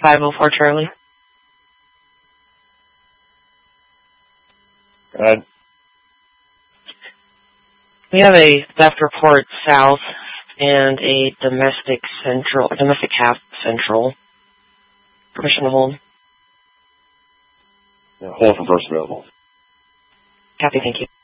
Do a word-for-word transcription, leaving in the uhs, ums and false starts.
five oh four Charlie. Go ahead. We have a theft report south and a domestic central, domestic half central. Permission to hold. Yeah, hold for first available. Copy, thank you.